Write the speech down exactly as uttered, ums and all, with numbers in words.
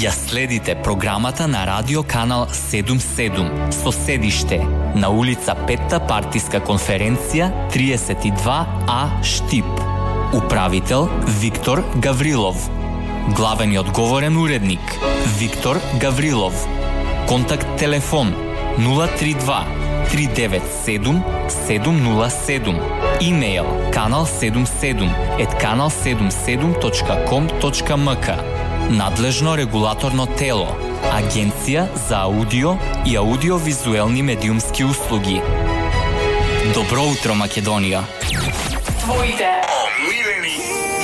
Ја следите програмата на радио канал седумдесет и седум со седиште на улица Петта партиска конференција триесет и два А Штип. Управител Виктор Гаврилов. Главен и одговорен уредник Виктор Гаврилов. Контакт телефон нула три два три девет седум седум нула седум. Имејл канал седумдесет и седум ет канал седумдесет и седум точка ком точка ем ка. Надлежно регулаторно тело Агенција за аудио и аудиовизуелни медиумски услуги. Добро утро, Македонија! Твоите